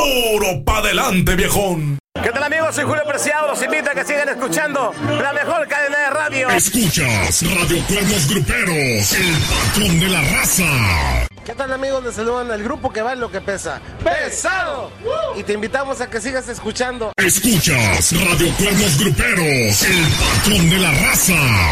Duro pa' adelante, viejón. ¿Qué tal, amigos? Soy Julio Preciado. Los invito a que sigan escuchando la mejor cadena de radio. Escuchas Radio Cuernos Gruperos, el patrón de la raza. ¿Qué tal, amigos? Les saludan al grupo que vale lo que pesa. ¡Pesado! Y te invitamos a que sigas escuchando. Escuchas Radio Cuernos Gruperos, el patrón de la raza.